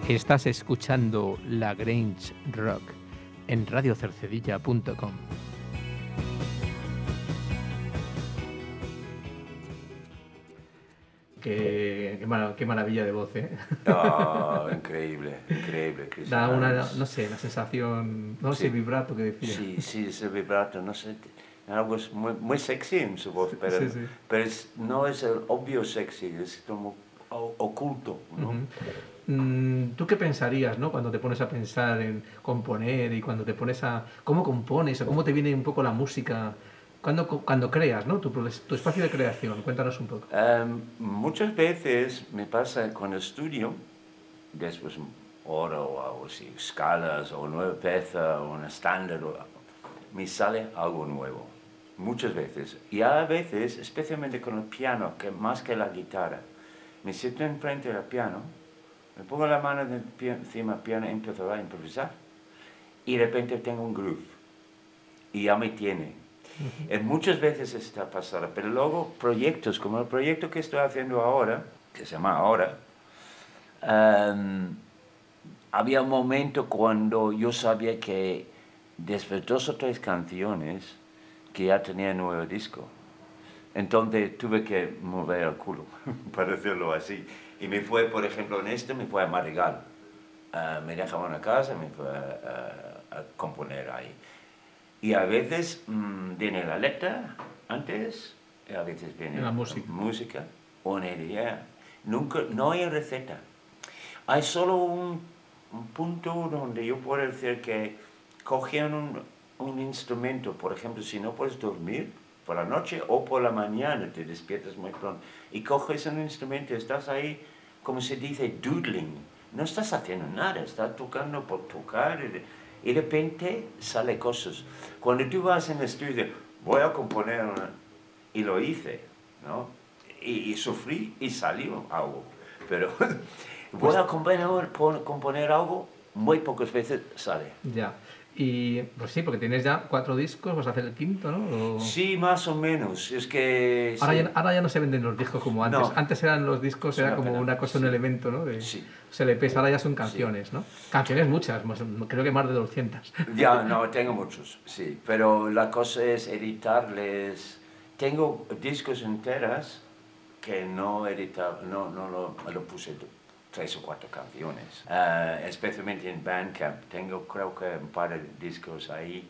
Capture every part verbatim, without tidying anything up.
Estás escuchando La Grange Rock en radio cercedilla punto com. Qué, qué, marav- qué maravilla de voz, ¿eh? Oh, increíble, increíble. Chris Da una, Evans. no sé, la sensación, no sé, Sí. vibrato que decía. Sí, sí, ese vibrato, no sé, algo es muy, muy sexy en su voz, pero, Sí, sí. pero es, no es el obvio sexy, es como o- oculto, ¿no? Ujú. Mm, ¿Tú qué pensarías, no? Cuando te pones a pensar en componer y cuando te pones a... ¿Cómo compones o cómo te viene un poco la música? Cuando, cuando creas, ¿no? Tu, pro- tu espacio de creación, cuéntanos un poco. Em, muchas veces me pasa cuando estudio, después hora o algo así, escalas o nueva pieza o una estándar, o- me sale algo nuevo, muchas veces. Y a veces, especialmente con el piano, que más que la guitarra, me siento enfrente del piano, me pongo la mano del pi- encima del piano y empiezo a improvisar. Y de repente tengo un groove y ya me tiene. Eh, muchas veces está pasando, pero luego proyectos, como el proyecto que estoy haciendo ahora, que se llama Ahora, em, había un momento cuando yo sabía que después de dos o tres canciones que ya tenía un nuevo disco. Entonces tuve que mover el culo, para decirlo así. Y me fue, por ejemplo, en este me fue a Madrigal. Uh, me dejaba una casa, me fue a, a, a componer ahí. Y a veces mmm, viene la letra antes, y a veces viene La música. música o una idea. Nunca, no hay receta. Hay solo un, un punto donde yo puedo decir que cogen un, un instrumento, por ejemplo, si no puedes dormir por la noche o por la mañana, te despiertas muy pronto, y coges un instrumento, estás ahí, como se dice, doodling. No estás haciendo nada, estás tocando por tocar y de repente sale cosas. Cuando tú vas en el estudio, voy a componer una, y lo hice, ¿no? Y, y sufrí y salió algo. Pero voy a componer, componer algo, muy pocas veces sale. Ya. Y pues sí, porque tienes ya cuatro discos, vas a hacer el quinto, ¿no? O... Sí, más o menos. Es que... Ahora, sí. ya, ahora ya no se venden los discos como antes. No. Antes eran los discos, Es era una como pena. una cosa, Sí. un elemento, ¿no? De Sí. S L Ps, ahora ya son canciones, ¿no? Canciones muchas, más- creo que más de doscientas. Ya, no, tengo muchos, sí. Pero la cosa es editarles. Tengo discos enteras que no editaba, no, no lo, lo puse tres o cuatro canciones. Uh, especialmente en Bandcamp. Tengo creo que un par de discos ahí.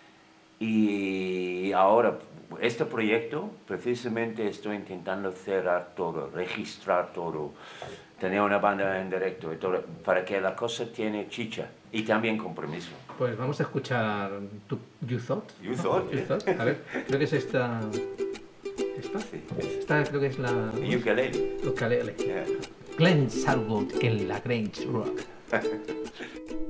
Y ahora, este proyecto, precisamente estoy intentando cerrar todo, registrar todo, tener una banda en directo y todo, para que la cosa tiene chicha y también compromiso. Pues vamos a escuchar tu You Thought. You ¿no? Thought, You yeah. Thought. A ver, creo que es esta... ¿Esta? Sí. Esta creo que es la... Ukulele. Ukulele. Yeah. Glenn Salwood en La Grange Rock.